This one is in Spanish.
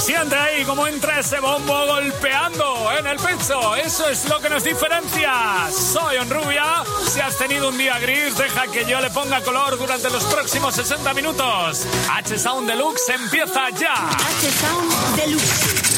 Siente ahí cómo entra ese bombo golpeando en el pecho. Eso es lo que nos diferencia. Soy Onrubia. Si has tenido un día gris, deja que yo le ponga color durante los próximos 60 minutos. H-Sound Deluxe empieza ya. H-Sound Deluxe.